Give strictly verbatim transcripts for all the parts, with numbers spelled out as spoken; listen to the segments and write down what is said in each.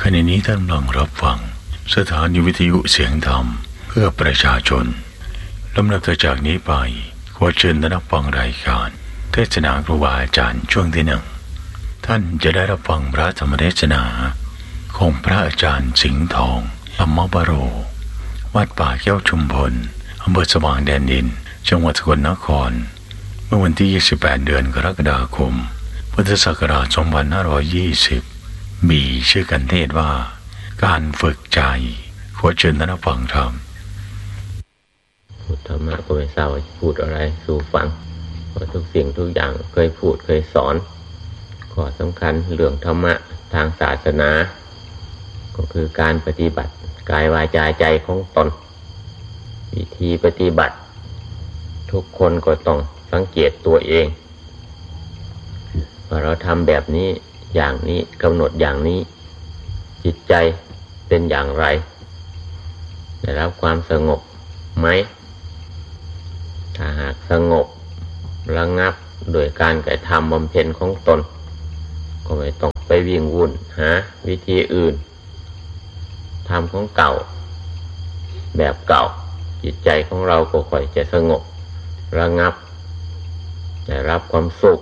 ขณะนี้ท่านกำลังรับฟังสถานีวิทยุเสียงธรรมเพื่อประชาชนลำดับต่อจากนี้ไปขอเชิญท่านรับฟังรายการเทศนาครูบาอาจารย์ช่วงที่หนึ่งท่านจะได้รับฟังพระธรรมเทศนาของพระอาจารย์สิงห์ทองอัมมบโรวัดป่าแก้วชุมพลอำเภอสว่างแดนดินจังหวัดสกลนครเมื่อวันที่ยี่สิบแปดเดือนกรกฎาคมพุทธศักราชสองพันห้าร้อยยี่สิบมีชื่อกันเทศว่าการฝึกใจขอเชิญท่านฟังครับพูดธรรมะก็ไม่ทราบว่าพูดอะไรสู่ฟังเพราะทุกสิ่งทุกอย่างเคยพูดเคยสอนข้อสำคัญเรื่องธรรมะทางศาสนาก็คือการปฏิบัติกายวาจาใจของตนวิธีปฏิบัติทุกคนก็ต้องสังเกตตัวเองว่าเราทำแบบนี้อย่างนี้กำหนดอย่างนี้จิตใจเป็นอย่างไรได้รับความสงบไหมถ้าหากสงบระงับโดยการกระทำบำเพ็ญของตนก็ไม่ต้องไปวิ่งวุ่นหาวิธีอื่นทำของเก่าแบบเก่าจิตใจของเราก็ค่อยจะสงบระงับได้รับความสุข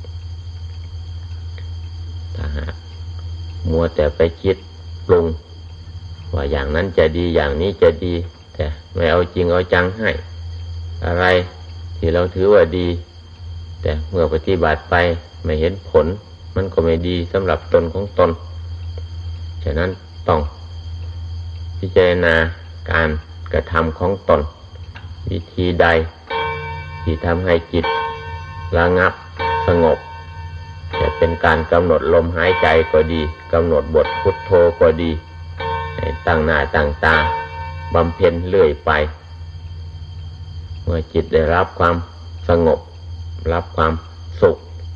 ถ้าหากมัวแต่ไปคิดปรุงว่าอย่างนั้นจะดีอย่างนี้จะดีแต่ไม่เอาจริงเอาจังให้อะไรที่เราถือว่าดีแต่เมื่อปฏิบัติไปไม่เห็นผลมันก็ไม่ดีสำหรับตนของตนฉะนั้นต้องพิจารณาการกระทำของตนวิธีใดที่ทำให้จิตระงับสงบจะเป็นการกำหนดลมหายใจก็ดีกำหนดบทพุทโธก็ดีให้ตั้งหน้าตั้งตาบำเพ็ญเรื่อยไปเมื่อจิตได้รับความสงบรับความสุข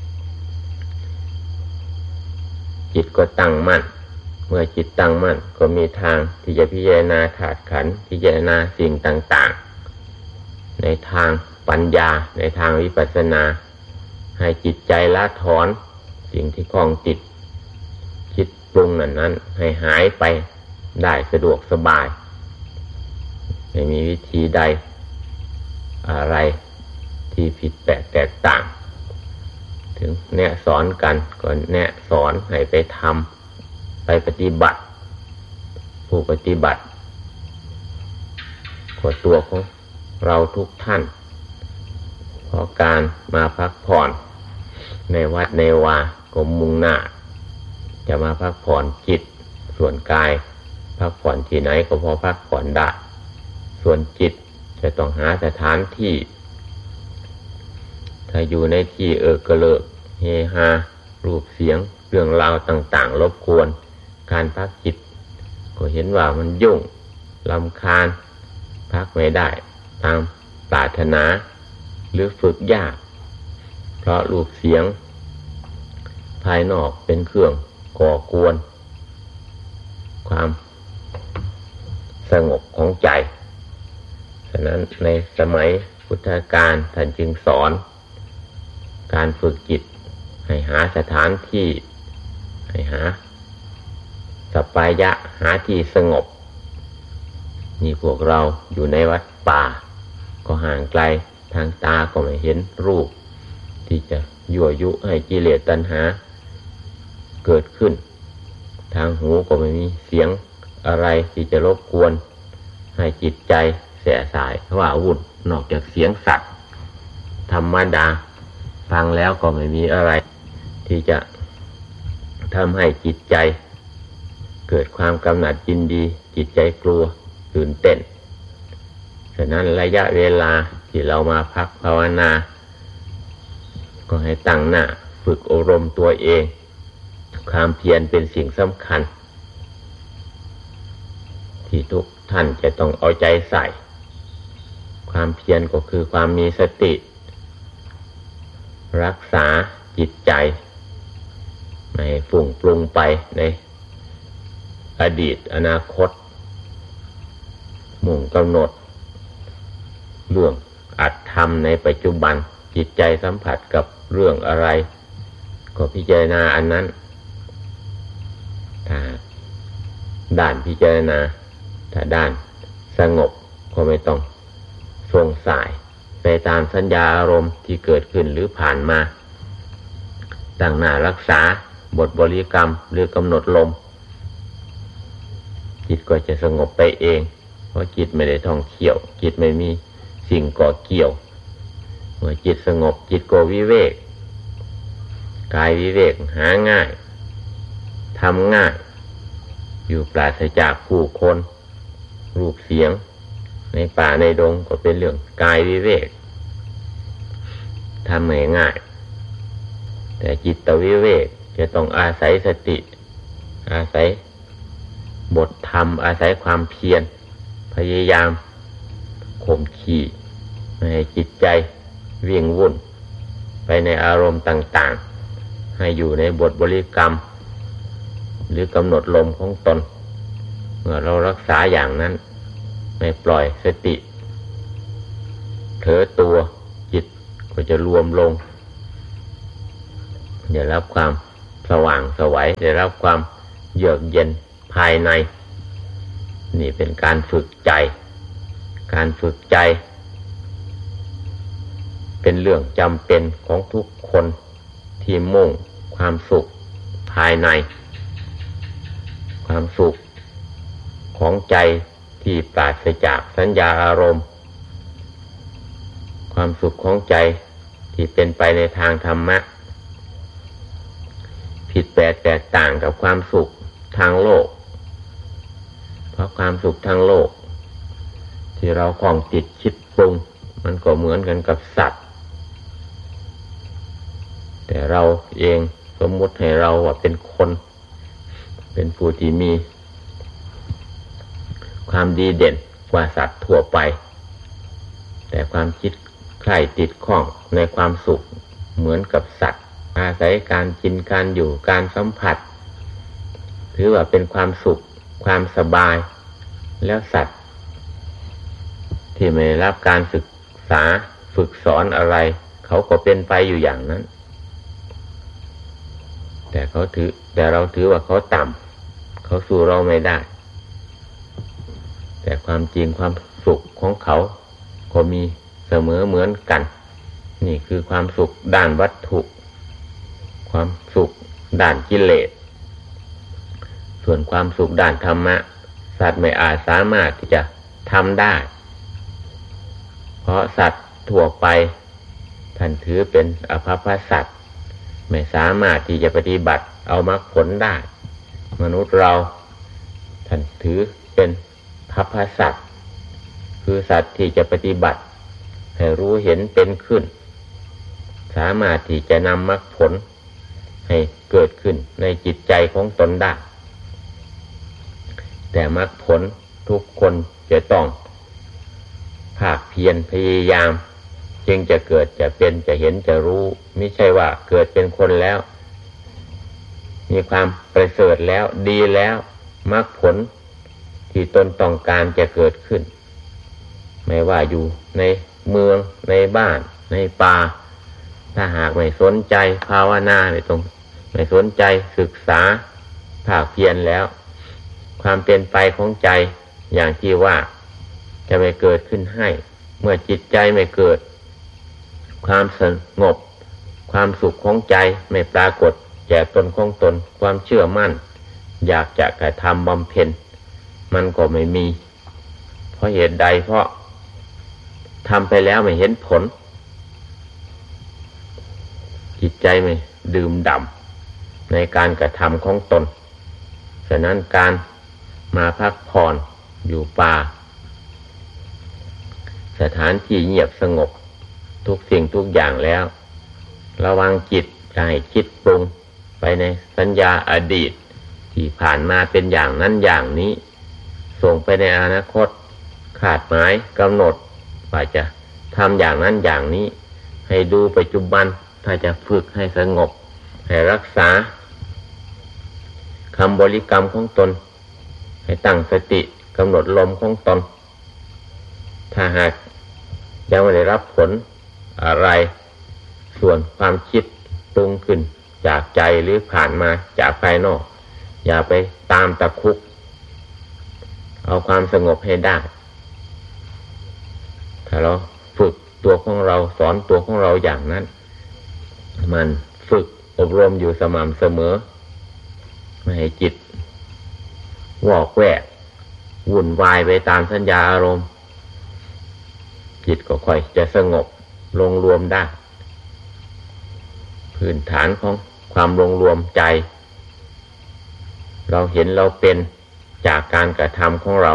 จิตก็ตั้งมั่นเมื่อจิตตั้งมั่นก็มีทางที่จะพิจารณาธาตุขันธ์พิจารณาสิ่งต่างๆในทางปัญญาในทางวิปัสสนาให้จิตใจละถอนสิ่งที่คล้องติดคิดปรุงนั้นนั้นให้หายไปได้สะดวกสบายไม่มีวิธีใดอะไรที่ผิดแปลกแตกต่างถึงแนะสอนกันก็แนะสอนให้ไปทำไปปฏิบัติผู้ปฏิบัติก็ตัวของเราทุกท่านเพราะการมาพักผ่อนในวัดในวาก็มุ่งหน้าจะมาพักผ่อนจิตส่วนกายพักผ่อนที่ไหนก็พอพักผ่อนได้ส่วนจิตจะต้องหาสถานที่ถ้าอยู่ในที่เออกระเลิกเฮฮารูปเสียงเรื่องราวต่างๆรบกวนการพักจิตก็เห็นว่ามันยุ่งรำคาญพักไม่ได้ตามปรารถนาหรือฝึกยากเพราะรูปเสียงภายนอกเป็นเครื่องก่อกวนความสงบของใจฉะนั้นในสมัยพุทธกาลท่านจึงสอนการฝึกจิตให้หาสถานที่ให้หาสัปปายะหาที่สงบนี่พวกเราอยู่ในวัดป่าก็ห่างไกลทางตาก็ไม่เห็นรูปที่จะยั่วยุให้กิเลสตัณหาเกิดขึ้นทางหูก็ไม่มีเสียงอะไรที่จะรบกวนให้จิตใจแส่สายว่าวุ่นนอกจากเสียงสัตว์ธรรมดาฟังแล้วก็ไม่มีอะไรที่จะทำให้จิตใจเกิดความกำหนัดยินดีจิตใจกลัวตื่นเต้นฉะนั้นระยะเวลาที่เรามาพักภาวนาก็ให้ตั้งหน้าฝึกอบรมตัวเองความเพียรเป็นสิ่งสำคัญที่ทุกท่านจะต้องเอาใจใส่ความเพียรก็คือความมีสติรักษาจิตใจไม่ให้ฟุ้งปรุงไปในอดีตอนาคตมุ่งกำหนดเรื่องอัตธรรมในปัจจุบันจิตใจสัมผัสกับเรื่องอะไร ก็พิจารณาอันนั้นถ้าด้านพิจารณาถ้าด้านสงบก็ไม่ต้องส่งสายไปตามสัญญาอารมณ์ที่เกิดขึ้นหรือผ่านมาตั้งหน้ารักษาบทบริกรรมหรือกำหนดลมจิตก็จะสงบไปเองเพราะจิตไม่ได้ท่องเที่ยวจิตไม่มีสิ่งก่อเกี่ยวเมื่อจิตสงบจิตก็วิเวกกายวิเวกหาง่ายทำง่ายอยู่ปราศจากผู้คนรูปเสียงในป่าในดงก็เป็นเรื่องกายวิเวกทำง่ายๆแต่จิตวิเวกจะต้องอาศัยสติอาศัยบทธรรมอาศัยความเพียรพยายามข่มขีไม่ให้จิตใจวิ่งวุ่นไปในอารมณ์ต่างๆให้อยู่ในบทบริกรรมหรือกำหนดลมของตนเมื่อเรารักษาอย่างนั้นไม่ปล่อยสติเผลอตัวจิตก็จะรวมลงได้รับความสว่างไสวได้รับความเยือกเย็นภายในนี่เป็นการฝึกใจการฝึกใจเป็นเรื่องจำเป็นของทุกคนที่มุ่งความสุขภายในความสุขของใจที่ปราศจากสัญญาอารมณ์ความสุขของใจที่เป็นไปในทางธรรมะผิดแปลกแตกต่างกับความสุขทางโลกเพราะความสุขทางโลกที่เราคล้องติดคิดปรุงมันก็เหมือนกันกับสัตว์แต่เราเองสมมุติให้เราว่าเป็นคนเป็นผู้ที่มีความดีเด่นกว่าสัตว์ทั่วไปแต่ความคิดใคร่ติดข้องในความสุขเหมือนกับสัตว์อาศัยการกินการอยู่การสัมผัสถือว่าเป็นความสุขความสบายแล้วสัตว์ที่ไม่ได้รับการศึกษาฝึกสอนอะไรเขาก็เป็นไปอยู่อย่างนั้นแต่เขาถือแต่เราถือว่าเขาต่ำเขาสู้เราไม่ได้แต่ความจริงความสุขของเขาก็มีเสมอเหมือนกันนี่คือความสุขด้านวัตถุความสุขด้านกิเลสส่วนความสุขด้านธรรมะสัตว์ไม่อาจสามารถที่จะทำได้เพราะสัตว์ทั่วไปท่านถือเป็นอภพสัตว์ไม่สามารถที่จะปฏิบัติเอามรรคผลได้มนุษย์เราท่านถือเป็นภัพพสัตว์คือสัตว์ที่จะปฏิบัติให้รู้เห็นเป็นขึ้นสามารถที่จะนำมรรคผลให้เกิดขึ้นในจิตใจของตนได้แต่มรรคผลทุกคนจะต้องภาคเพียรพยายามจึงจะเกิดจะเป็นจะเห็นจะรู้ไม่ใช่ว่าเกิดเป็นคนแล้วมีความประเสริฐแล้วดีแล้วมรรคผลที่ตนต้องการจะเกิดขึ้นไม่ว่าอยู่ในเมืองในบ้านในป่าถ้าหากไม่สนใจภาวนาไม่ต้องไม่สนใจศึกษาภาคเพียรแล้วความเป็นไปของใจอย่างที่ว่าจะไม่เกิดขึ้นให้เมื่อจิตใจไม่เกิดความสงบความสุขของใจไม่ปรากฏแก่ตนของตนความเชื่อมั่นอยากจะกระทำบำเพ็ญมันก็ไม่มีเพราะเหตุใดเพราะทำไปแล้วไม่เห็นผลจิตใจไม่ดื่มด่ำในการกระทำของตนฉะนั้นการมาพักผ่อนอยู่ป่าสถานที่เงียบสงบทุกสิ่งทุกอย่างแล้วระวังจิตอย่าให้คิดปรุงไปในสัญญาอดีตที่ผ่านมาเป็นอย่างนั้นอย่างนี้ส่งไปในอนาคตขาดหมายกำหนดว่าจะทำอย่างนั้นอย่างนี้ให้ดูปัจจุบันถ้าจะฝึกให้สงบให้รักษาคำบริกรรมของตนให้ตั้งสติกำหนดลมของตนถ้าหากยังไม่ได้รับผลอะไรส่วนความคิดปรุงขึ้นจากใจหรือผ่านมาจากภายนอกอย่าไปตามตะคุบเอาความสงบให้ได้ถ้าเราฝึกตัวของเราสอนตัวของเราอย่างนั้นมันฝึกอบรมอยู่สม่ำเสมอไม่ให้จิตวอกแวกวุ่นวายไปตามสัญญาอารมณ์จิตก็ค่อยจะสงบลงรวมได้พื้นฐานของความลงรวมใจเราเห็นเราเป็นจากการกระทำของเรา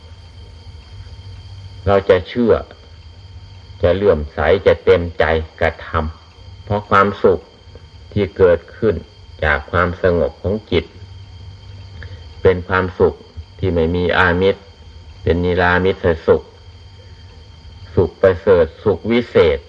เราจะเชื่อจะเลื่อมใสจะเต็มใจกระทำเพราะความสุขที่เกิดขึ้นจากความสงบของจิตเป็นความสุขที่ไม่มีอามิตรเป็นนิรามิตสุขสุขประเสริฐสุขวิเศษ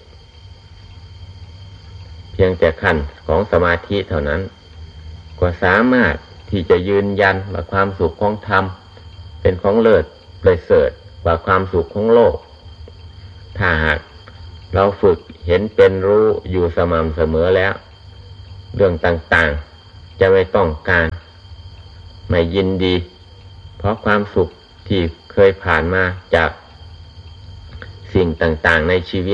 เพียงแต่ขั้นของสมาธิเท่านั้นก็สามารถที่จะยืนยันว่าความสุขของธรรมเป็นของเลิศประเสริฐกว่าความสุขของโลกถ้าหากเราฝึกเห็นเป็นรู้อยู่สม่ำเสมอแล้วเรื่องต่างๆจะไม่ต้องการไม่ยินดีเพราะความสุขที่เคยผ่านมาจากสิ่งต่างๆในชีวิต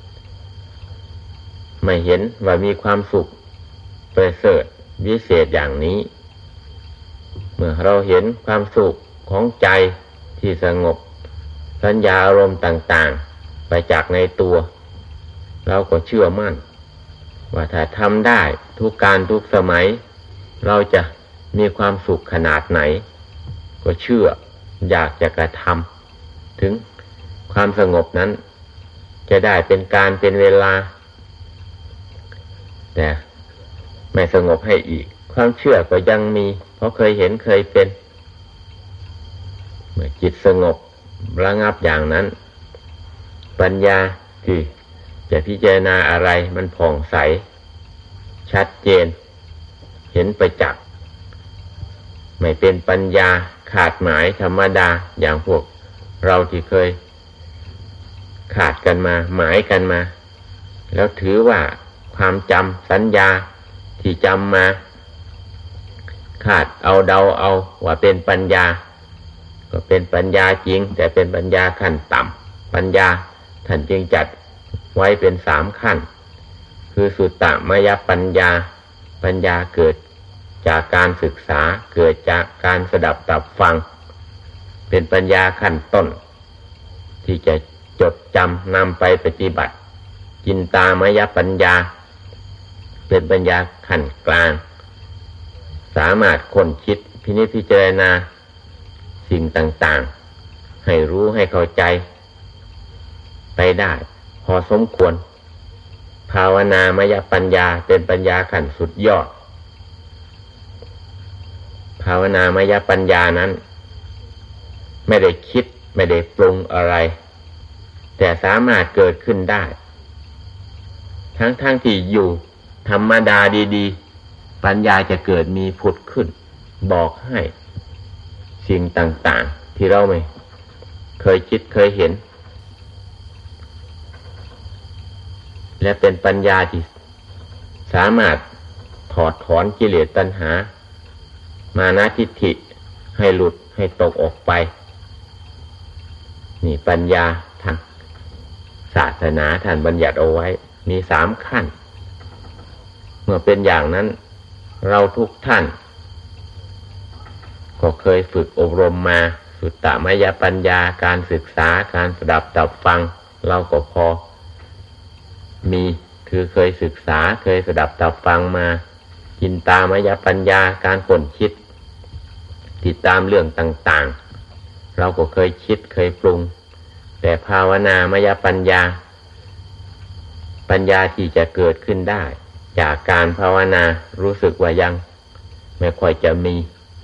ไม่เห็นว่ามีความสุขประเสริฐวิเศษอย่างนี้เมื่อเราเห็นความสุขของใจที่สงบสัญญาอารมณ์ต่างๆไปจากในตัวเราก็เชื่อมั่นว่าถ้าทำได้ทุกการทุกสมัยเราจะมีความสุขขนาดไหนก็เชื่ออยากจะกระทำถึงความสงบนั้นจะได้เป็นการเป็นเวลาแต่ไม่สงบให้อีกความเชื่อก็ยังมีเพราะเคยเห็นเคยเป็นเมื่อจิตสงบระงับอย่างนั้นปัญญาที่จะพิจารณาอะไรมันผ่องใสชัดเจนเห็นประจักษ์ไม่เป็นปัญญาขาดหมายธรรมดาอย่างพวกเราที่เคยขาดกันมาหมายกันมาแล้วถือว่าความจำสัญญาที่จำมาขาดเอาเดาเอาว่าเป็นปัญญาก็เป็นปัญญาจริงแต่เป็นปัญญาขั้นต่ำปัญญาท่านจึงจัดไว้เป็นสามขั้นคือสุตตมยปัญญาปัญญาเกิดจากการศึกษาเกิดจากการสดับตับฟังเป็นปัญญาขั้นต้นที่จะจดจำนำไปปฏิบัติจินตามยปัญญาเป็นปัญญาขั้นกลางสามารถค้นคิดพินิจพิจารณาสิ่งต่างๆให้รู้ให้เข้าใจไปได้พอสมควรภาวนามยปัญญาเป็นปัญญาขั้นสุดยอดภาวนามยปัญญานั้นไม่ได้คิดไม่ได้ปรุงอะไรแต่สามารถเกิดขึ้นได้ทั้งๆ ท, ที่อยู่ธรรมดาดีๆปัญญาจะเกิดมีผุดขึ้นบอกให้สิ่งต่างๆที่เราไม่เคยคิดเคยเห็นและเป็นปัญญาที่สามารถถอดถอนกิเลสตัณหามานะทิฏฐิให้หลุดให้ตกออกไปนี่ปัญญาทางศาสนาท่านบัญญัติเอาไว้มีสามขั้นเมื่อเป็นอย่างนั้นเราทุกท่านก็เคยฝึกอบรมมาสุตตมยปัญญาการศึกษาการสดับตับฟังเราก็พอมีคือเคยศึกษาเคยสดับตับฟังมาจินตามยปัญญาการค้นคิดติดตามเรื่องต่างๆเราก็เคยคิดเคยปรุงแต่ภาวนามยปัญญาปัญญาที่จะเกิดขึ้นได้จากการภาวนารู้สึกว่ายังไม่ค่อยจะมี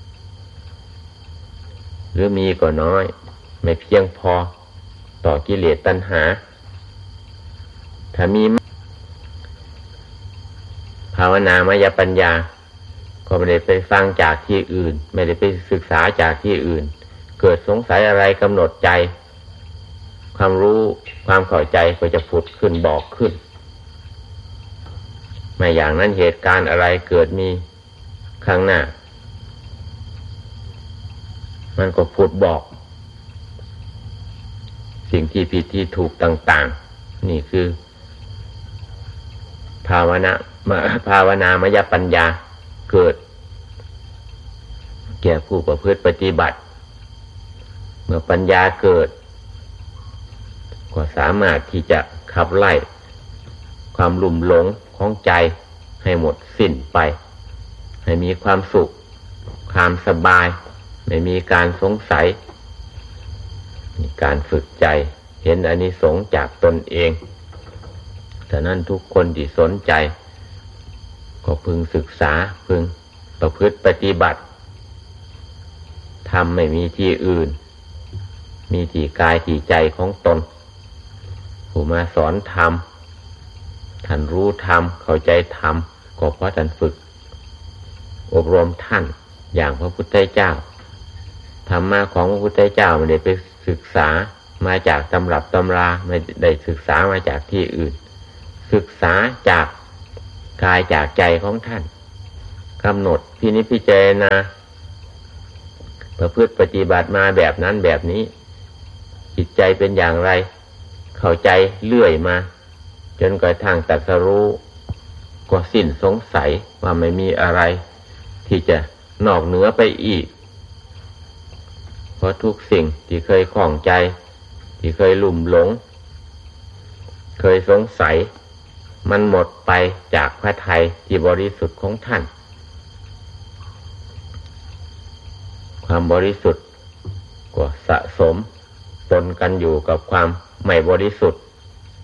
หรือมีก็น้อยไม่เพียงพอต่อกิเลสตัณหาถ้ามีภาวนามยปัญญาก็ไม่ได้ไปฟังจากที่อื่นไม่ได้ไปศึกษาจากที่อื่นเกิดสงสัยอะไรกำหนดใจความรู้ความเข้าใจก็จะผุดขึ้นบอกขึ้นไม่อย่างนั้นเหตุการณ์อะไรเกิดมีข้างหน้ามันก็ผุดบอกสิ่งที่ผิดที่ถูกต่างๆนี่คือภาวนาภาวนามยปัญญาเกิดแก่ผู้ประพฤติปฏิบัติเมื่อปัญญาเกิดก็สามารถที่จะขับไล่ความลุ่มหลงของใจให้หมดสิ้นไปให้มีความสุขความสบายไม่มีการสงสัยมีการฝึกใจเห็นอานิสงส์จากตนเองฉะนั้นทุกคนที่สนใจก็พึงศึกษาพึงประพฤติปฏิบัติธรรมไม่มีที่อื่นมีที่กายที่ใจของตนผู้มาสอนธรรมท่านรู้ธรรมเข้าใจธรรมก็เพราะท่านฝึกอบรมท่านอย่างพระพุทธเจ้าธรรมะของพระพุทธเจ้าไม่ได้ไปศึกษามาจากตำรับตำราไม่ได้ศึกษามาจากที่อื่นศึกษาจากกายจากใจของท่านกำหนดพินิจพิจารณาประพฤติปฏิบัติมาแบบนั้นแบบนี้จิตใจเป็นอย่างไรเข้าใจเรื่อยมาจนกระทั่งตรัสรู้ก็สิ้นสงสัยว่าไม่มีอะไรที่จะนอกเหนือไปอีกเพราะทุกสิ่งที่เคยข้องใจที่เคยลุ่มหลงเคยสงสัยมันหมดไปจากพระทัยที่บริสุทธิ์ของท่านความบริสุทธิ์ก็สะสมปนกันอยู่กับความไม่บริสุทธิ์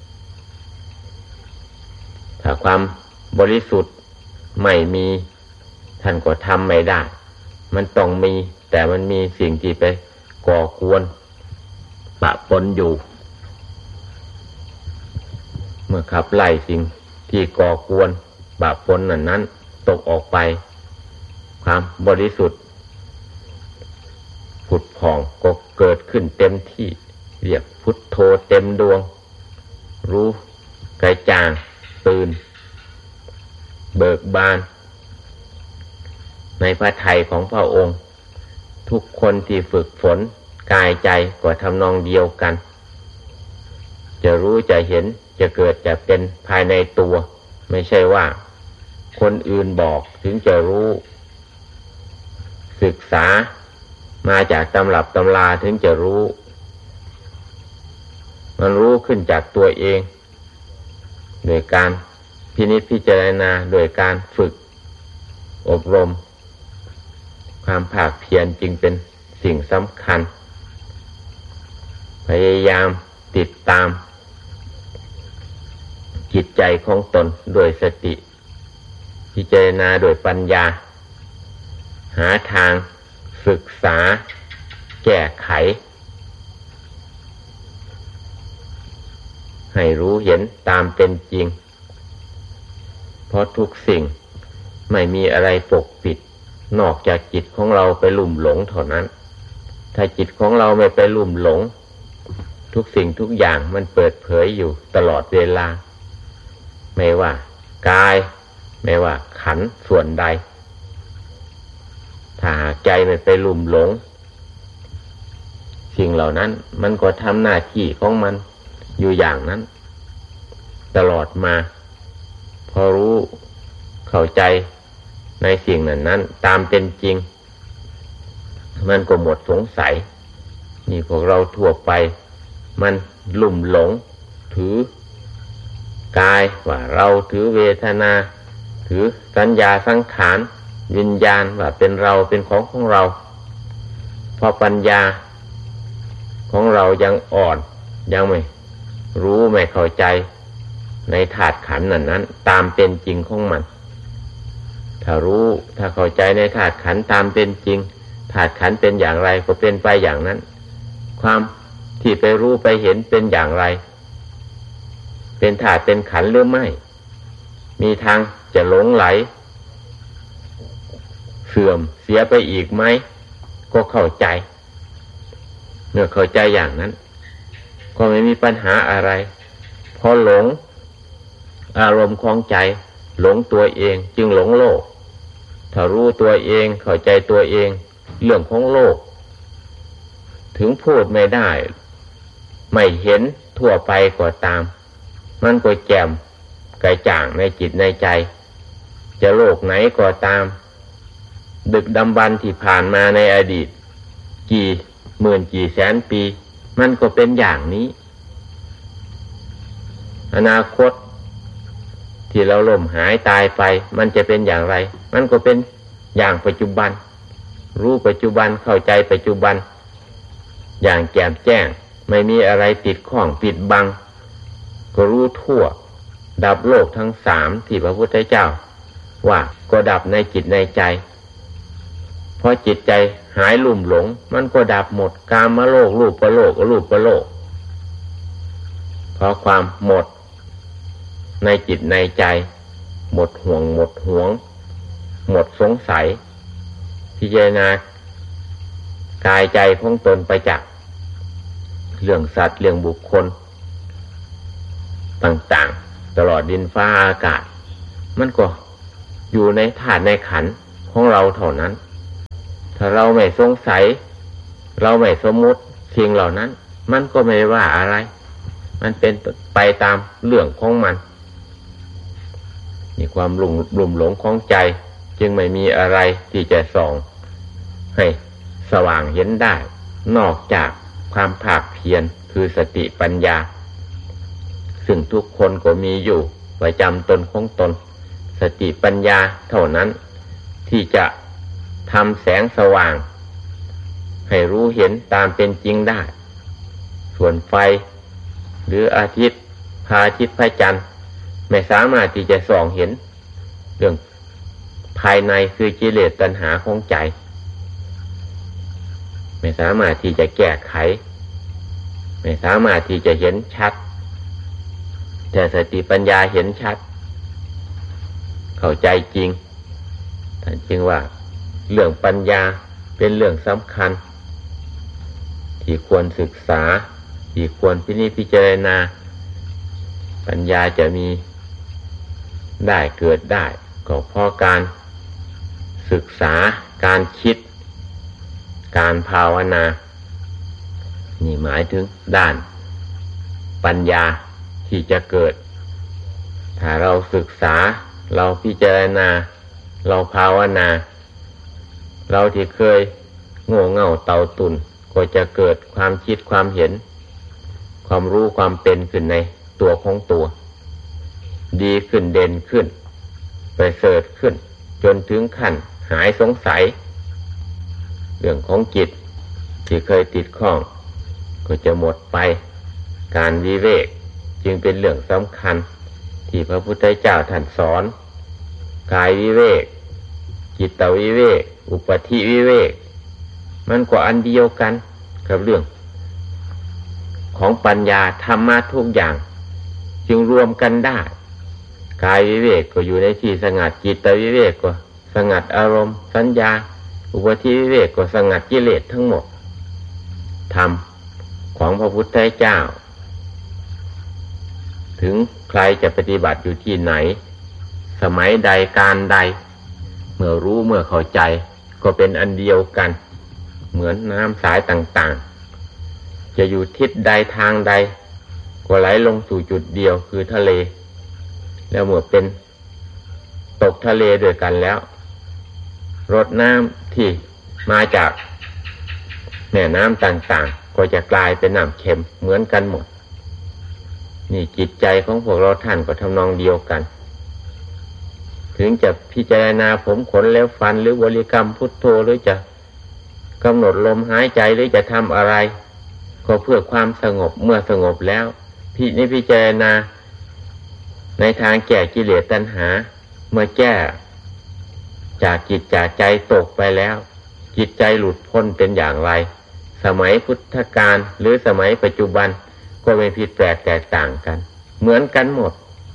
ถ้าความบริสุทธิ์ไม่มีท่านก็ทำไม่ได้มันต้องมีแต่มันมีสิ่งที่ไปก่อกวนปะปนอยู่เมื่อขับไล่สิ่งที่ก่อกวนปะปนนั้นนั้นตกออกไปความบริสุทธิ์ผุดผ่องก็เกิดขึ้นเต็มที่เรียกพุทโธเต็มดวงรู้กระจ่างตื่นเบิกบานในพระทัยของพระองค์ทุกคนที่ฝึกฝนกายใจก็ทำนองเดียวกันจะรู้จะเห็นจะเกิดจะเป็นภายในตัวไม่ใช่ว่าคนอื่นบอกถึงจะรู้ศึกษามาจากตำรับตำราถึงจะรู้มันรู้ขึ้นจากตัวเองโดยการพินิจพิจารณาโดยการฝึกอบรมความภาคเพียรจึงเป็นสิ่งสำคัญพยายามติดตามจิตใจของตนด้วยสติพิจารณาโดยปัญญาหาทางศึกษาแก้ไขให้รู้เห็นตามเป็นจริงเพราะทุกสิ่งไม่มีอะไรปกปิดนอกจากจิตของเราไปลุ่มหลงเท่านั้นถ้าจิตของเราไม่ไปลุ่มหลงทุกสิ่งทุกอย่างมันเปิดเผยอยู่ตลอดเวลาไม่ว่ากายไม่ว่าขันธ์ส่วนใดถ้าใจไม่ไปลุ่มหลงสิ่งเหล่านั้นมันก็ทำหน้าที่ของมันอยู่อย่างนั้นตลอดมาพอรู้เข้าใจในสิ่งนั้นนั้นตามเป็นจริงมันก็หมดสงสัยนี่พวกเราทั่วไปมันลุ่มหลงถือกายว่าเราถือเวทนาถือสัญญาสังขารวิญญาณว่าเป็นเราเป็นของของเราพอปัญญาของเรายังอ่อนยังไม่รู้ไม่เข้าใจในธาตุขันธ์นั้นนั้นตามเป็นจริงของมันถ้ารู้ถ้าเข้าใจในธาตุขันธ์ตามเป็นจริงธาตุขันธ์เป็นอย่างไรก็เป็นไปอย่างนั้นความที่ไปรู้ไปเห็นเป็นอย่างไรเป็นธาตุเป็นขันธ์หรือไม่มีทางจะหลงไหลเสื่อมเสียไปอีกไหมก็เข้าใจเมื่อเข้าใจอย่างนั้นก็ไม่มีปัญหาอะไรพอหลงอารมณ์ของใจหลงตัวเองจึงหลงโลกถ้ารู้ตัวเองเข้าใจตัวเองเรื่องของโลกถึงพูดไม่ได้ไม่เห็นทั่วไปก็ตามมันก็แจ่มกระจ่างในจิตในใจจะโลกไหนก็ตามดึกดำบรรพ์ที่ผ่านมาในอดีตกี่หมื่นกี่แสนปีมันก็เป็นอย่างนี้อนาคตที่เราล่มหายตายไปมันจะเป็นอย่างไรมันก็เป็นอย่างปัจจุบันรู้ปัจจุบันเข้าใจปัจจุบันอย่างแจ่มแจ้งไม่มีอะไรติดข้องปิดบังก็รู้ทั่วดับโลกทั้งสามที่พระพุทธเจ้าว่าก็ดับในจิตในใจพอจิตใจหายลุ่มหลงมันก็ดับหมดกามโลกรูปโลกอรูปโลกเพราะความหมดในจิตในใจหมดห่วงหมดหวงหมดสงสัยพิจารณากายใจของตนไปจากเรื่องสัตว์เรื่องบุคคลต่างๆตลอดดินฟ้าอากาศมันก็อยู่ในธาตุในขันธ์ของเราเท่านั้นถ้าเราไม่สงสัยเราไม่สมมุติสิ่งเหล่านั้นมันก็ไม่ว่าอะไรมันเป็นไปตามเรื่องของมันมีความหลุ่มหลุ่มหลงของใจจึงไม่มีอะไรที่จะส่องให้สว่างเห็นได้นอกจากความภาคเพียรคือสติปัญญาซึ่งทุกคนก็มีอยู่ประจำตนของตนสติปัญญาเท่านั้นที่จะทำแสงสว่างให้รู้เห็นตามเป็นจริงได้ส่วนไฟหรืออาทิตย์พระอาทิตย์พระจันทร์ไม่สามารถที่จะส่องเห็นเรื่องภายในคือกิเลสตัณหาของใจไม่สามารถที่จะแก้ไขไม่สามารถที่จะเห็นชัดแต่สติปัญญาเห็นชัดเข้าใจจริงท่านจึงว่าเรื่องปัญญาเป็นเรื่องสำคัญที่ควรศึกษาที่ควรพินิจพิจารณาปัญญาจะมีได้เกิดได้ก็เพราะการศึกษาการคิดการภาวนานี่หมายถึงด้านปัญญาที่จะเกิดถ้าเราศึกษาเราพิจารณาเราภาวนาเราที่เคยโง่เง่าเต่าตุ่นก็จะเกิดความคิดความเห็นความรู้ความเป็นขึ้นในตัวของตัวดีขึ้นเด่นขึ้นไปเสริฐขึ้นจนถึงขั้นหายสงสัยเรื่องของจิตที่เคยติดข้องก็จะหมดไปการวิเวกจึงเป็นเรื่องสำคัญที่พระพุทธเจ้าท่านสอนกายวิเวกจิตวิเวกอุปธิวิเวกมันก็อันเดียวกันกับเรื่องของปัญญาธรรมะทุกอย่างจึงรวมกันได้กายวิเวกก็อยู่ในที่สงัดจิตวิเวกก็สงัดอารมณ์สัญญาอุปธิวิเวกก็สงัดกิเลสทั้งหมดธรรมของพระพุทธเจ้าถึงใครจะปฏิบัติอยู่ที่ไหนสมัยใดการใดเมื่อรู้เมื่อเข้าใจก็เป็นอันเดียวกันเหมือนน้ำสายต่างๆจะอยู่ทิศใดทางใดก็ไหลลงสู่จุดเดียวคือทะเลแล้วเมื่อเป็นตกทะเลด้วยกันแล้วรดน้ำที่มาจากแม่น้ำต่างๆก็จะกลายเป็นน้ำเค็มเหมือนกันหมดนี่จิตใจของพวกเราท่านก็ทำนองเดียวกันถึงจะพิจารณาผมขนเล็บฟันหรือบริกรรมพุทโธหรือจะกำหนดลมหายใจหรือจะทำอะไรก็เพื่อความสงบเมื่อสงบแล้วพินิจพิจารณาในทางแก้กิเลสตัณหาเมื่อแก้จากจิตจากใจตกไปแล้วจิตใจหลุดพ้นเป็นอย่างไรสมัยพุทธกาลหรือสมัยปัจจุบันก็ไม่ผิดแปลกแตกต่างกันเหมือนกันหมด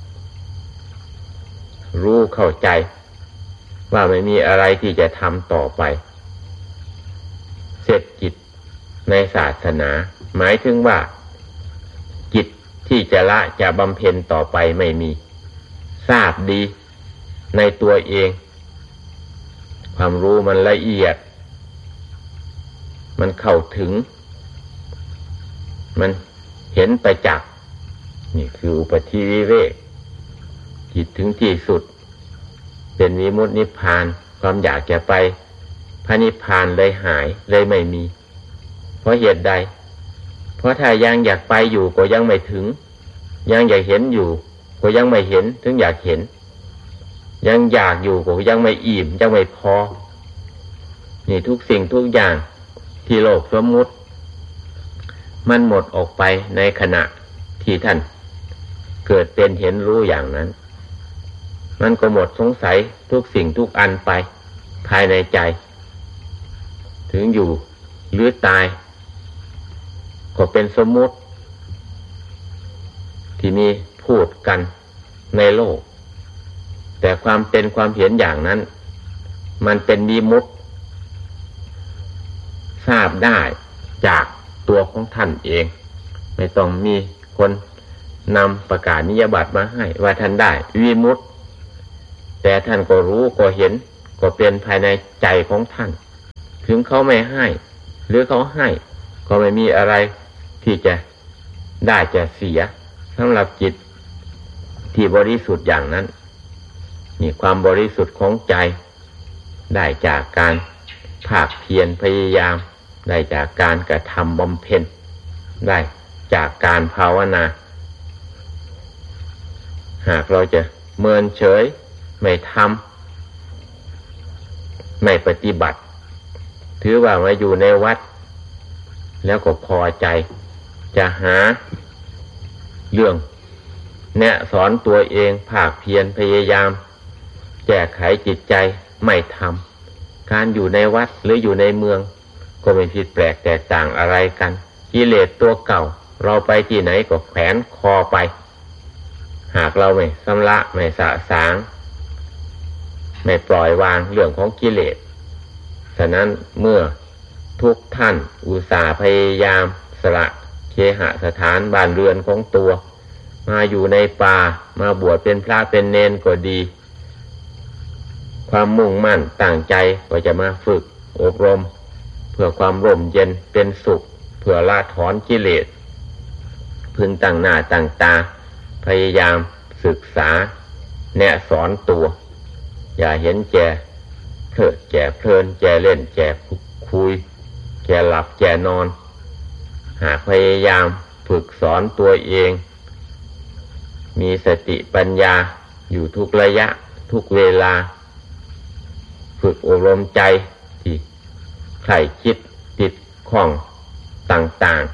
รู้เข้าใจว่าไม่มีอะไรที่จะทำต่อไปเสร็จจิตในศาสนาหมายถึงว่าจิตที่จะละจะบำเพ็ญต่อไปไม่มีทราบดีในตัวเองความรู้มันละเอียดมันเข้าถึงมันเห็นประจักษ์นี่คืออุปธิวิเวกจิตถึงที่สุดเป็นวิมุตตินิพพานความอยากจะไปพระนิพพานเลยหายเลยไม่มีเพราะเหตุใดเพราะถ้ายังอยากไปอยู่ก็ยังไม่ถึงยังอยากเห็นอยู่ก็ยังไม่เห็นถึงอยากเห็นยังอยากอยู่ก็ยังไม่อิ่มยังไม่พอนี่ทุกสิ่งทุกอย่างที่โลกสมมุติมันหมดออกไปในขณะที่ท่านเกิดเป็นเห็นรู้อย่างนั้นมันก็หมดสงสัยทุกสิ่งทุกอันไปภายในใจถึงอยู่หรือตายก็เป็นสมมุติที่มีพูดกันในโลกแต่ความเป็นความเห็นอย่างนั้นมันเป็นวิมุตติทราบได้จากตัวของท่านเองไม่ต้องมีคนนำประกาศนิยบัตรมาให้ว่าท่านได้วิมุตติแต่ท่านก็รู้ก็เห็นก็เป็นภายในใจของท่านถึงเขาไม่ให้หรือเขาให้ก็ไม่มีอะไรที่จะได้จะเสียสำหรับจิตที่บริสุทธิ์อย่างนั้นนี่ความบริสุทธิ์ของใจได้จากการภาคเพียรพยายามได้จากการกระทำบำเพ็ญได้จากการภาวนาหากเราจะเมินเฉยไม่ทำไม่ปฏิบัติถือว่ามาอยู่ในวัดแล้วก็พอใจจะหาเรื่องแนะสอนตัวเองภาคเพียรพยายามแก้ไขจิตใจไม่ทำการอยู่ในวัดหรืออยู่ในเมืองก็ไม่ผิดแปลกแตกต่างอะไรกันกิเลสตัวเก่าเราไปที่ไหนก็แขวนคอไปหากเราไม่ชำระไม่สะสางไม่ปล่อยวางเรื่องของกิเลสฉะนั้นเมื่อทุกท่านอุตส่าห์พยายามสละเคหสถานบ้านเรือนของตัวมาอยู่ในป่ามาบวชเป็นพระเป็นเณรก็ดีความมุ่งมั่นตั้งใจก็จะมาฝึกอบรมเพื่อความร่มเย็นเป็นสุขเพื่อละถอนกิเลสพึงตั้งหน้าตั้งตาพยายามศึกษาแนะสอนตัวอย่าเห็นแก่เถิดแก่เพลินแก่เล่นแก่คุยแก่หลับแก่นอนหากพยายามฝึกสอนตัวเองมีสติปัญญาอยู่ทุกระยะทุกเวลาฝึกอบรมใจที่ใคร่คิดติดข้องต่าง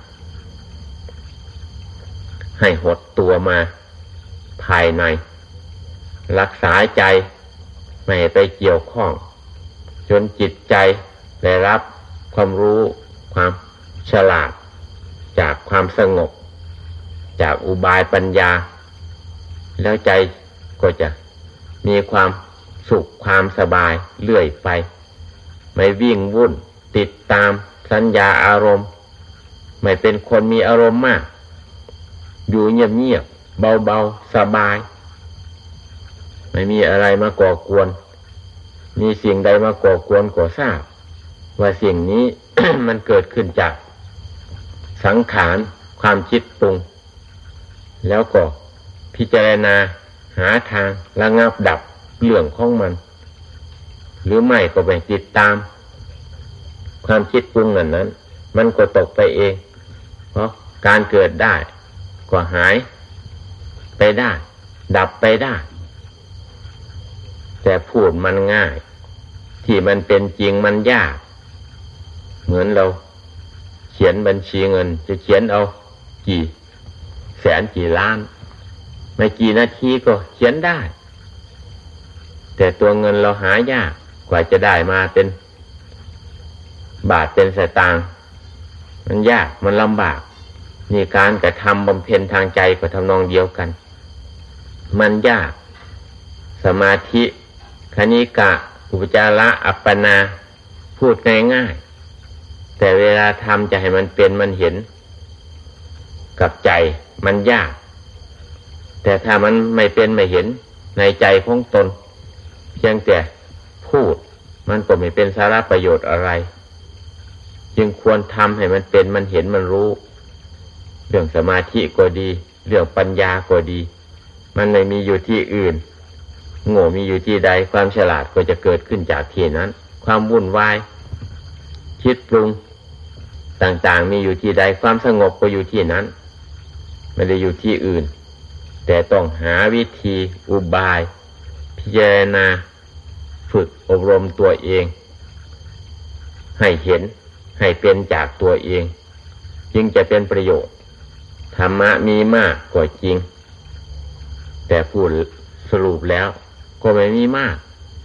ๆให้หดตัวมาภายในรักษาใจไม่ให้ไปเกี่ยวข้องจนจิตใจได้รับความรู้ความฉลาดจากความสงบจากอุบายปัญญาแล้วใจก็จะมีความสุขความสบายเรื่อยไปไม่วิ่งวุ่นติดตามสัญญาอารมณ์ไม่เป็นคนมีอารมณ์มากอยู่เงียบๆเบาๆสบายไม่มีอะไรมาก่อกวนมีสิ่งใดมาก่อกวนก็ทราบว่าสิ่งนี้ มันเกิดขึ้นจากสังขารความคิดปรุงแล้วก็พิจารณาหาทางระงับดับเรื่องของมันหรือไม่ก็ไปติดตามความคิดปรุงนั้นนั้นมันก็ตกไปเองเพราะการเกิดได้ก็หายไปได้ดับไปได้แต่พูดมันง่ายที่มันเป็นจริงมันยากเหมือนเราเขียนบัญชีเงินจะเขียนเอากี่แสนกี่ล้านไม่กี่นาทีก็เขียนได้แต่ตัวเงินเราหายากกว่าจะได้มาเป็นบาทเป็นสตางค์มันยากมันลำบากนี่การกระทำบำเพ็ญทางใจก็ทำนองเดียวกันมันยากสมาธิคณิกะอุปจาระอัปปนาพูดง่ายๆแต่เวลาทำจะให้มันเป็นมันเห็นกับใจมันยากแต่ถ้ามันไม่เป็นไม่เห็นในใจของตนเพียงแต่พูดมันก็ไม่เป็นสาระประโยชน์อะไรจึงควรทำให้มันเป็นมันเห็นมันรู้เรื่องสมาธิก็ดีเรื่องปัญญาก็ดีมันไม่มีอยู่ที่อื่นโง่มีอยู่ที่ใดความฉลาดก็จะเกิดขึ้นจากที่นั้นความวุ่นวายคิดปรุงต่างๆมีอยู่ที่ใดความสงบก็อยู่ที่นั้นไม่ได้อยู่ที่อื่นแต่ต้องหาวิธีอุบายพิจารณาฝึกอบรมตัวเองให้เห็นให้เป็นจากตัวเองจึงจะเป็นประโยชน์ธรรมะมีมากกว่าจริงแต่พูดสรุปแล้วก็ไม่มีมาก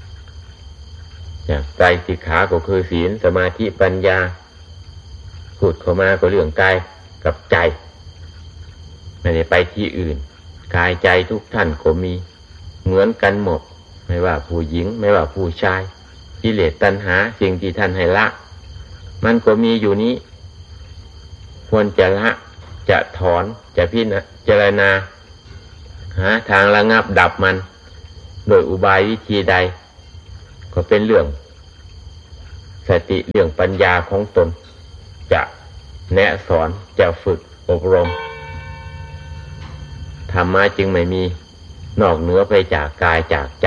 อย่างไตรสิกขาก็คือศีลสมาธิปัญญาพูดเข้ามาก็เรื่องกายกับใจไม่ได้ไปที่อื่นกายใจทุกท่านก็มีเหมือนกันหมดไม่ว่าผู้หญิงไม่ว่าผู้ชายกิเลสตัณหาสิ่งที่ท่านให้ละมันก็มีอยู่นี้ควรจะละจะถอนจะพิจารณาหาทางระงับดับมันโดยอุบายวิธีใดก็เป็นเรื่องสติเรื่องปัญญาของตนจะแนะสอนจะฝึกอบรมธรรมะจึงไม่มีนอกเหนือไปจากกายจากใจ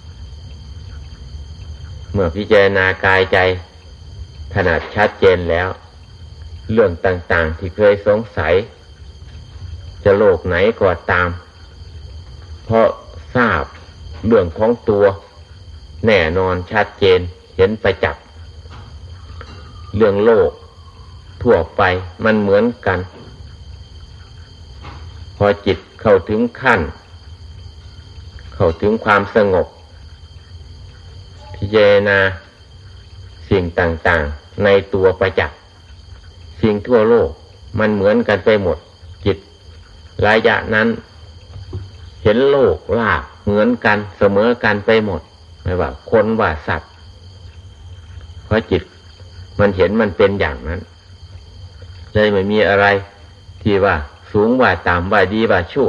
เมื่อพิจารณากายใจถนัดชัดเจนแล้วเรื่องต่างๆที่เคยสงสัยจะโลกไหนก็ตามเพราะทราบเรื่องของตัวแน่นอนชัดเจนเห็นประจักษ์เรื่องโลกทั่วไปมันเหมือนกันพอจิตเข้าถึงขั้นเข้าถึงความสงบพิจารณาสิ่งต่างๆในตัวประจักษ์สิ่งทั่วโลกมันเหมือนกันไปหมดจิตระยะนั้นเห็นโลกลากเหมือนกันเสมอกันไปหมดไม่ว่าคนว่าสัตว์เพราะจิตมันเห็นมันเป็นอย่างนั้นเลยไม่มีอะไรที่ว่าสูงว่าต่ำว่าดีว่าชั่ว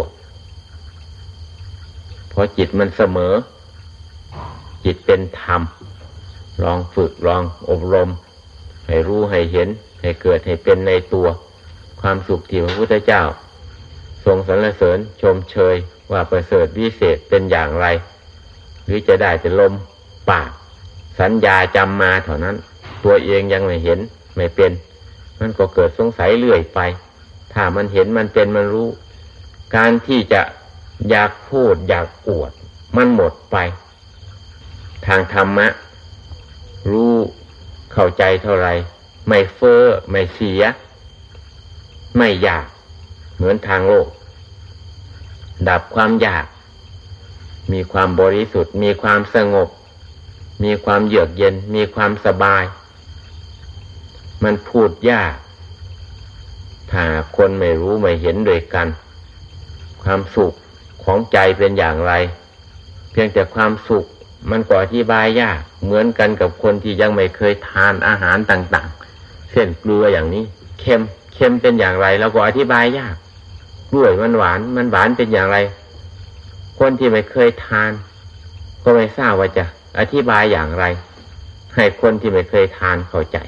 เพราะจิตมันเสมอจิตเป็นธรรมลองฝึกลองอบรมให้รู้ให้เห็นให้เกิดให้เป็นในตัวความสุขที่พระพุทธเจ้าทรงสรรเสริญชมเชยว่าประเสริฐวิเศษเป็นอย่างไรหรือจะได้แต่ลมปากสัญญาจำมาเท่านั้นตัวเองยังไม่เห็นไม่เป็นมันก็เกิดสงสัยเรื่อยไปถ้ามันเห็นมันเป็นมันรู้การที่จะอยากพูดอยากอวดมันหมดไปทางธรรมะรู้เข้าใจเท่าไรไม่เฟ้อไม่เสียไม่อยากเหมือนทางโลกดับความอยากมีความบริสุทธิ์มีความสงบมีความเยือกเย็นมีความสบายมันพูดยากถ้าคนไม่รู้ไม่เห็นด้วยกันความสุขของใจเป็นอย่างไรเพียงแต่ความสุขมันก็อธิบายยากเหมือนกันกับคนที่ยังไม่เคยทานอาหารต่างๆเช่นเกลืออย่างนี้เค็มเค็มเป็นอย่างไรเราก็อธิบายยากกล้วยมันหวานมันหวานเป็นอย่างไรคนที่ไม่เคยทานก็ไม่ทราบว่าจะอธิบายอย่างไรให้คนที่ไม่เคยทานเข้าใจ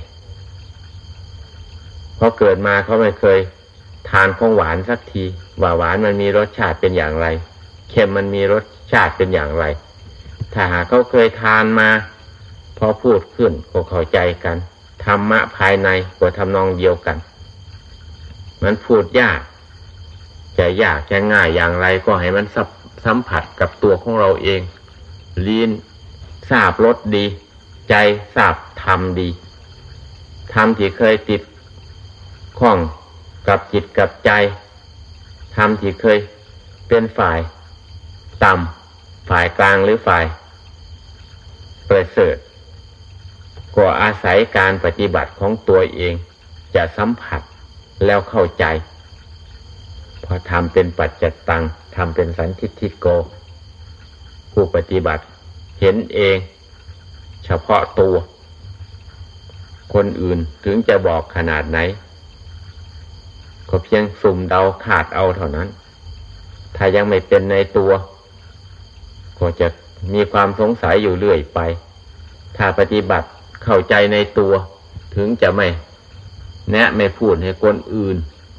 เพราะเกิดมาเขาไม่เคยทานของหวานสักทีว่าหวานมันมีรสชาติเป็นอย่างไรเค็มมันมีรสชาติเป็นอย่างไรถ้าหากเขาเคยทานมาพอพูดขึ้นก็เข้าใจกันธรรมะภายในก็ทำนองเดียวกันมันพูดยากจะยากจะง่ายอย่างไรก็ให้มันสัมผัสกับตัวของเราเองลิ้นทราบรสดีใจทราบธรรมดีธรรมที่เคยติดข้องกับจิตกับใจธรรมที่เคยเป็นฝ่ายต่ำฝ่ายกลางหรือฝ่ายประเสริฐก็อาศัยการปฏิบัติของตัวเองจะสัมผัสแล้วเข้าใจพอทำเป็นปัจจัตตังทำเป็นสันทิฏฐิโกผู้ปฏิบัติเห็นเองเฉพาะตัวคนอื่นถึงจะบอกขนาดไหนก็เพียงสุ่มเดาขาดเอาเท่านั้นถ้ายังไม่เป็นในตัวก็จะมีความสงสัยอยู่เรื่อยไปถ้าปฏิบัติเข้าใจในตัวถึงจะไม่แนะไม่พูดให้คนอื่น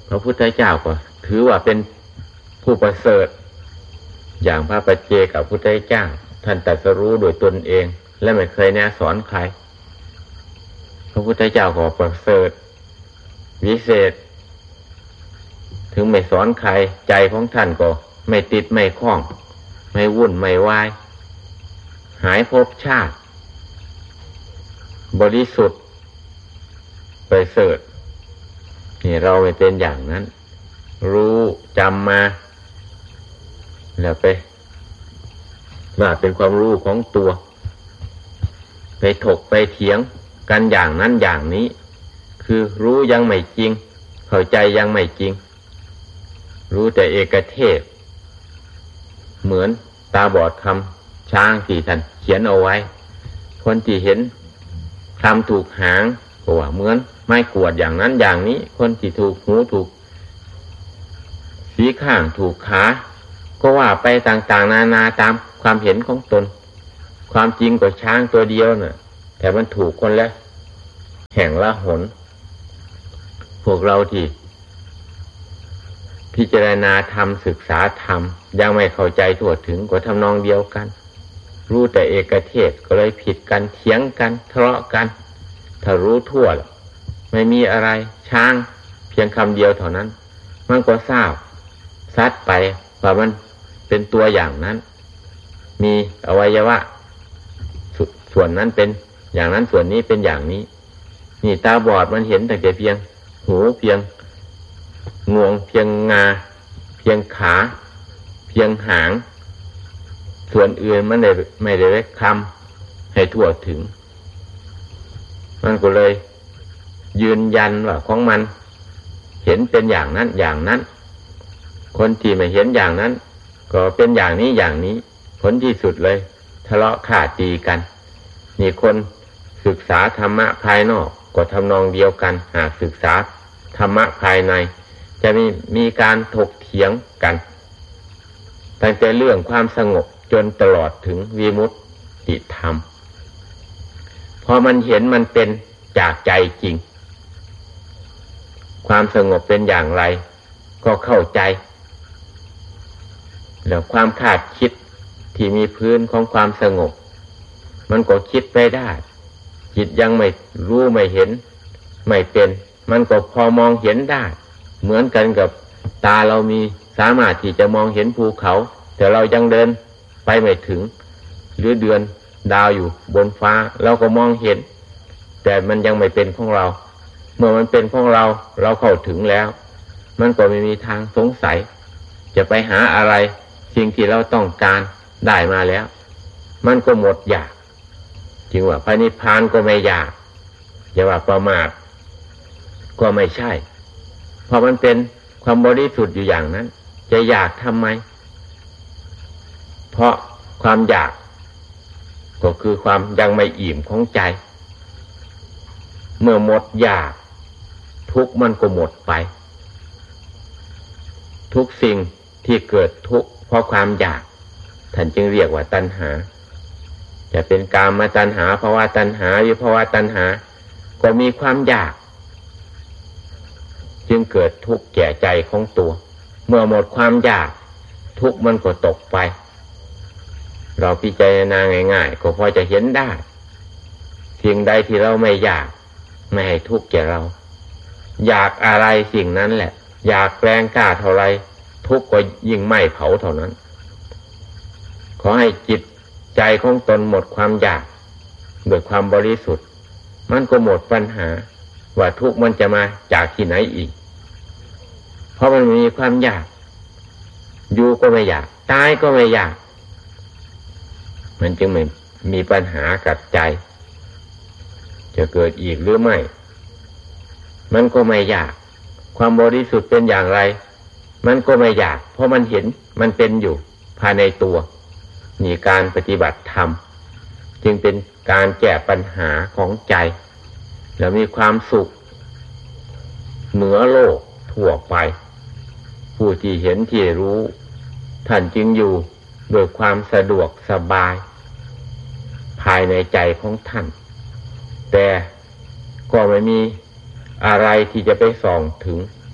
พระพุทธเจ้าก็ถือว่าเป็นผู้ประเสริฐอย่างพระปัจเจกพุทธเจ้าท่านตรัสรู้โดยตนเองและไม่เคยแนะสอนใครพระพุทธเจ้าก็ประเสริฐวิเศษถึงไม่สอนใครใจของท่านก็ไม่ติดไม่คล้องไม่วุ่นไม่วายหายภพชาติบริสุทธิ์ประเสริฐนี่เราไม่เป็นอย่างนั้นรู้จำมาแล้วไปว่าเป็นความรู้ของตัวไปถกไปเถียงกันอย่างนั้นอย่างนี้คือรู้ยังไม่จริงเข้าใจยังไม่จริงรู้แต่เอกเทศเหมือนตาบอดคำช้างที่ท่านเขียนเอาไว้คนที่เห็นคำถูกหางก็ว่าเหมือนไม้กวาดอย่างนั้นอย่างนี้คนที่ถูกหูถูกสีข้างถูกขาก็ว่าไปต่างๆนานาตามความเห็นของตนความจริงก็ช้างตัวเดียวน่ะแต่มันถูกคนละแห่งละหนพวกเราที่พิจารณาธรรมศึกษาธรรมยังไม่เข้าใจทั่วถึงก็ทำนองเดียวกันรู้แต่เอกเทศก็เลยผิดกันเถียงกันทะเลาะกันถ้ารู้ทั่วไม่มีอะไรช้างเพียงคำเดียวเท่านั้นมันก็ทราบซัดไปว่ามันเป็นตัวอย่างนั้นมีอวัยวะสส่วนนั้นเป็นอย่างนั้นส่วนนี้เป็นอย่างนี้นี่ตาบอดมันเห็นแต่เพียงหูเพียงงวงเพียงงาเพียงขาเพียงหางส่วนอื่นมันไม่ไม่ได้ได้คำให้ทั่วถึงมันก็เลยยืนยันว่าของมันเห็นเป็นอย่างนั้นอย่างนั้นคนที่ไม่เห็นอย่างนั้นก็เป็นอย่างนี้อย่างนี้ผลที่สุดเลยทะเลาะฆ่าตีกันนี่คนศึกษาธรรมะภายนอกก็ทำนองเดียวกันหากศึกษาธรรมะภายในจะมีมีการถกเถียงกันตั้งแต่เรื่องความสงบจนตลอดถึงวิมุตติธรรมพอมันเห็นมันเป็นจากใจจริงความสงบเป็นอย่างไรก็เข้าใจแล้วความคาดคิดที่มีพื้นของความสงบมันก็คิดไปได้จิตยังไม่รู้ไม่เห็นไม่เป็นมันก็พอมองเห็นได้เหมือนกันกับตาเรามีสามารถที่จะมองเห็นภูเขาแต่เรายังเดินไปไม่ถึงหรือเดือนดาวอยู่บนฟ้าเราก็มองเห็นแต่มันยังไม่เป็นของเราเมื่อมันเป็นของเราเราเข้าถึงแล้วมันก็ไม่มีทางสงสัยจะไปหาอะไรสิ่งที่เราต้องการได้มาแล้วมันก็หมดอยากจึงว่าพระนิพพานก็ไม่อยากอย่าว่าประมาทก็ไม่ใช่เพราะมันเป็นความบริสุทธิ์อยู่อย่างนั้นจะอยากทำไมเพราะความอยากก็คือความยังไม่อิ่มของใจเมื่อหมดอยากทุกข์มันก็หมดไปทุกสิ่งที่เกิดทุกข์เพราะความอยากท่านจึงเรียกว่าตัณหาจะเป็นกามตัณหาภวตัณหาหรือภวตัณหาก็มีความอยากจึงเกิดทุกข์แก่ใจของตัวเมื่อหมดความอยากทุกข์มันก็ตกไปเราพิจารณาง่ายๆก็พอจะเห็นได้สิ่งใดที่เราไม่อยากไม่ให้ทุกข์แก่เราอยากอะไรสิ่งนั้นแหละอยากแรงกล้าเท่าไรทุกข์ก็ยิ่งไหม้เผาเท่านั้นขอให้จิตใจของตนหมดความอยากด้วยความบริสุทธิ์มันก็หมดปัญหาว่าทุกข์มันจะมาจากที่ไหนอีกเพราะมันมีความอยากอยู่ก็ไม่อยากตายก็ไม่อยากมันจึงไม่มีปัญหากับใจจะเกิดอีกหรือไม่มันก็ไม่อยากความบริสุทธิ์เป็นอย่างไรมันก็ไม่อยากเพราะมันเห็นมันเป็นอยู่ภายในตัวนี่การปฏิบัติธรรมจึงเป็นการแก้ปัญหาของใจแล้วมีความสุขเหนือโลกทั่วไปผู้ที่เห็นที่รู้ท่านจึงอยู่โดยความสะดวกสบายภายในใจของท่านแต่ก็ไม่มีอะไรที่จะไปส่องถึง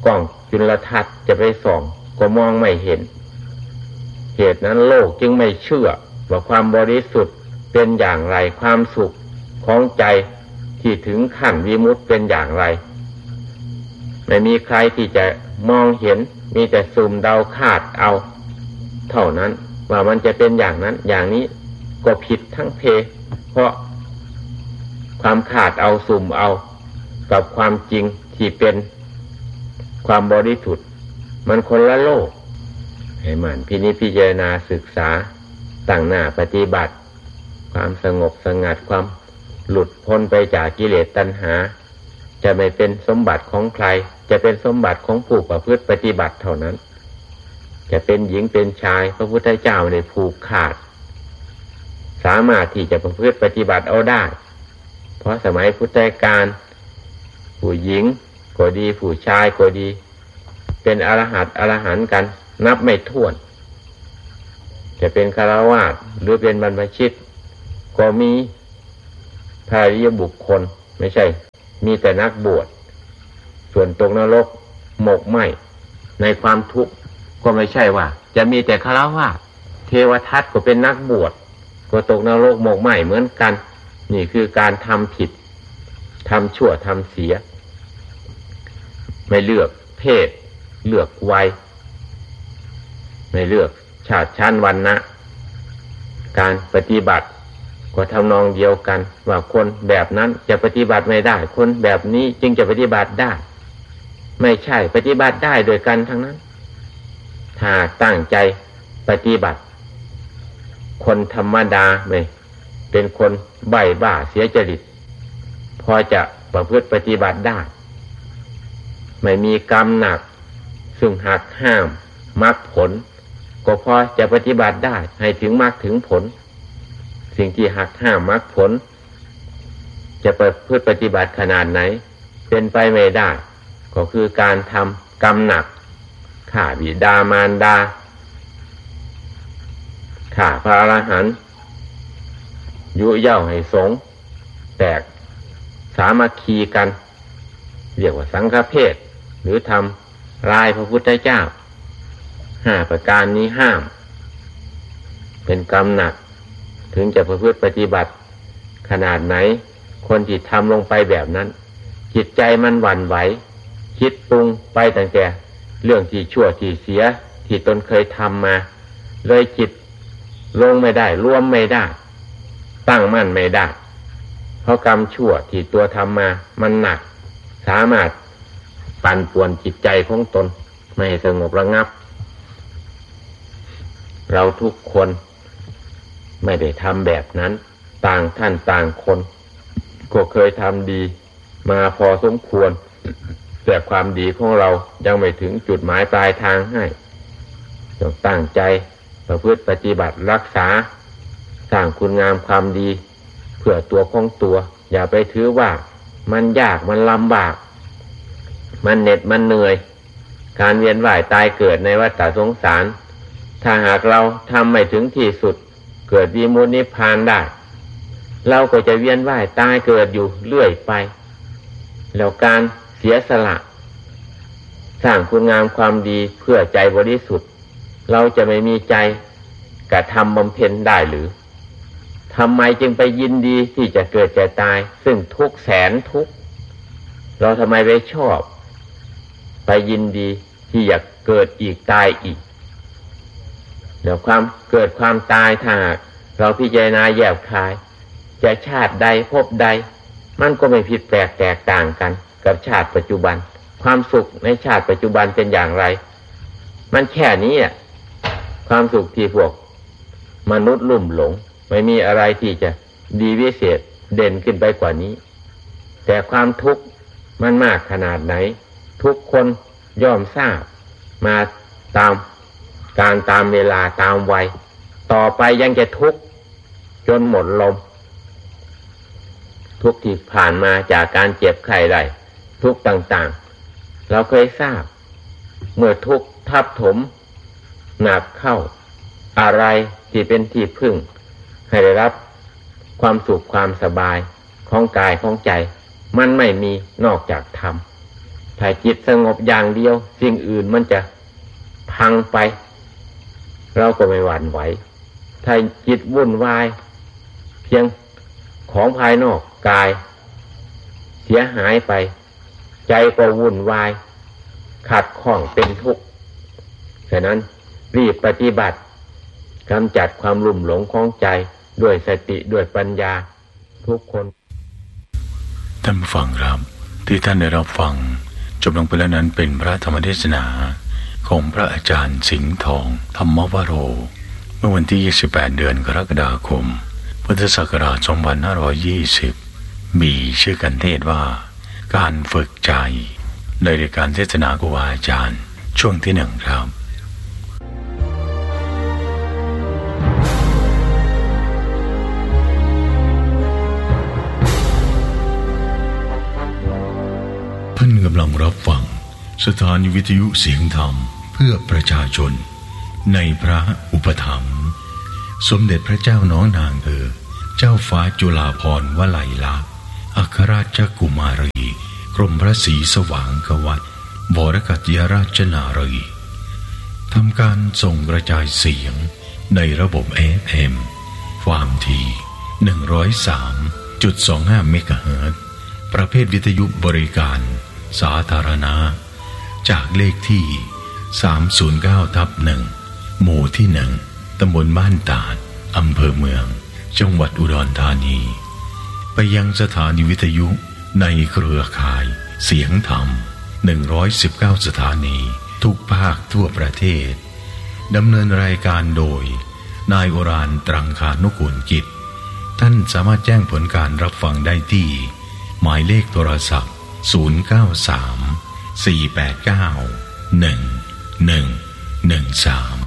กล้องจุลทรรศน์จะไปส่องก็มองไม่เห็นเหตุนั้นโลกจึงไม่เชื่อว่าความบริสุทธิ์เป็นอย่างไรความสุขของใจที่ถึงขั้นวิมุตติเป็นอย่างไรไม่มีใครที่จะมองเห็นมีแต่สุ่มเดาคาดเอาเท่านั้นว่ามันจะเป็นอย่างนั้นอย่างนี้ก็ผิดทั้งเพเพราะความคาดเอาสุ่มเอากับความจริงที่เป็นความบริสุทธิ์มันคนละโลกให้มันพินิจพิจารณาศึกษาตั้งหน้าปฏิบัติความสงบสงัดความหลุดพ้นไปจากกิเลสตัณหาจะไม่เป็นสมบัติของใครจะเป็นสมบัติของผู้ประพฤติปฏิบัติเท่านั้นจะเป็นหญิงเป็นชายพระพุทธเจ้าในผูกขาดสามารถที่จะประพฤติปฏิบัติเอาได้เพราะสมัยพุทธกาลผู้หญิงก็ดีผู้ชายก็ดีเป็นอรหัตอรหันต์กันนับไม่ถ้วนจะเป็นฆราวาสหรือเป็นบรรพชิตก็มีพระอริยบุคคลไม่ใช่มีแต่นักบวชส่วนตกนรกหมกไหม้ในความทุกข์ก็ไม่ใช่ว่าจะมีแต่ฆราวาสเทวทัตก็เป็นนักบวชก็ตกนรกหมกไหม้เหมือนกันนี่คือการทำผิดทำชั่วทำเสียไม่เลือกเพศเลือกวัยไม่เลือกชาติชั้นวรรณะการปฏิบัติก็ทำนองเดียวกันว่าคนแบบนั้นจะปฏิบัติไม่ได้คนแบบนี้จึงจะปฏิบัติได้ไม่ใช่ปฏิบัติได้โดยกันทั้งนั้นถ้าตั้งใจปฏิบัติคนธรรมดาไม่เป็นคนใบ้บ้าเสียจริตพอจะประพฤติปฏิบัติได้ไม่มีกรรมหนักซึ่งหักห้ามมรรคผลก็พอจะปฏิบัติได้ให้ถึงมรรคถึงผลสิ่งที่หักห้ามมรรคผลจะประพฤติปฏิบัติขนาดไหนเป็นไปไม่ได้ก็คือการทำกรรมหนักฆ่าบิดามารดาฆ่าพระอรหันต์ยุเย่าให้สงฆ์แตกสามัคคีกันเรียกว่าสังฆเพศหรือทำลายพระพุทธเจ้าห้าประการนี้ห้ามเป็นกรรมหนักถึงจะประพฤติปฏิบัติขนาดไหนคนที่ทำลงไปแบบนั้นจิตใจมันหวั่นไหวคิดปรุงไปตั้งแต่เรื่องที่ชั่วที่เสียที่ตนเคยทำมาเลยจิตลงไม่ได้รวมไม่ได้ตั้งมั่นไม่ได้เพราะกรรมชั่วที่ตัวทำมามันหนักสามารถปั่นป่วนจิตใจของตนไม่ให้สงบระงับเราทุกคนไม่ได้ทำแบบนั้นต่างท่านต่างคนก็เคยทำดีมาพอสมควรแต่ความดีของเรายังไม่ถึงจุดหมายปลายทางให้ต้องตั้งใจประพฤติปฏิบัติรักษาสร้างคุณงามความดีเพื่อตัวของตัวอย่าไปถือว่ามันยากมันลำบากมันเหน็ดมันเหนื่อยการเวียนว่ายตายเกิดในวัฏสงสารถ้าหากเราทำไม่ถึงที่สุดเกิดวิมุตตินิพพานได้เราก็จะเวียนว่ายตายเกิดอยู่เรื่อยไปแล้วการเสียสละสร้างคุณงามความดีเพื่อใจบริสุทธิ์เราจะไม่มีใจกระทำบำเพ็ญได้หรือทำไมจึงไปยินดีที่จะเกิดจะตายซึ่งทุกแสนทุกเราทำไมไปชอบไปยินดีที่อยากเกิดอีกตายอีกเดี๋ยวความเกิดความตายถ้าเราพิจารณาแยบคายจะชาติใดภพใดมันก็ไม่ผิดแปลกแตกต่างกันกับชาติปัจจุบันความสุขในชาติปัจจุบันเป็นอย่างไรมันแค่นี้อ่ะความสุขที่พวกมนุษย์ลุ่มหลงไม่มีอะไรที่จะดีวิเศษเด่นขึ้นไปกว่านี้แต่ความทุกข์มันมากขนาดไหนทุกคนย่อมทราบมาตามการตามเวลาตามวัยต่อไปยังจะทุกข์จนหมดลมทุกข์ที่ผ่านมาจากการเจ็บไข้ได้ทุกข์ต่างๆเราเคยทราบเมื่อทุกข์ทับถมหนักเข้าอะไรที่เป็นที่พึ่งให้ได้รับความสุขความสบายของกายของใจมันไม่มีนอกจากธรรมถ้าจิตสงบอย่างเดียวสิ่งอื่นมันจะพังไปเราก็ไม่หวั่นไหวถ้าจิตวุ่นวายเพียงของภายนอกกายเสียหายไปใจก็วุ่นวายขัดข้องเป็นทุกข์ฉะนั้นรีบปฏิบัติกำจัดความลุ่มหลงของใจด้วยสติด้วยปัญญาทุกคนท่านผู้ฟังครับที่ท่านได้รับฟังจบลงไปแล้วนั้นเป็นพระธรรมเทศนาของพระอาจารย์สิงห์ทองธรรมวโรเมื่อวันที่ยี่สิบแปดเดือนกรกฎาคมพุทธศักราชสองพันห้าร้อยยี่สิบมีชื่อกันเทศว่าการฝึกใจในรายการเทศนาครูบาอาจารย์ช่วงที่หนึ่งครับท่านกำลังรับฟังสถานีวิทยุเสียงธรรมเพื่อประชาชนในพระอุปถัมภ์สมเด็จพระเจ้าน้องนางเธอเจ้าฟ้าจุฬาภรณ์วลัยลักษณ์อัครราชกุมารีกรมพระศรีสว่างกวัตรบรกัตยราชนารีทำการส่งกระจายเสียงในระบบ เอ เอ็ม ความถี่ หนึ่งร้อยสามจุดสองห้า เมกะเฮิรตซ์ประเภทวิทยุบริการสาธารณะจากเลขที่ สามศูนย์เก้าทับหนึ่ง หมู่ที่หนึ่งตำบลบ้านตาดอำเภอเมืองจังหวัดอุดรธานีไปยังสถานีวิทยุในเครือข่ายเสียงธรรมหนึ่งร้อยสิบเก้าสถานีทุกภาคทั่วประเทศดำเนินรายการโดยนายโอรานตรังคานุกูลกิจท่านสามารถแจ้งผลการรับฟังได้ที่หมายเลขโทรศัพท์ศูนย์ เก้า สาม สี่ แปด เก้า หนึ่ง หนึ่ง หนึ่ง สาม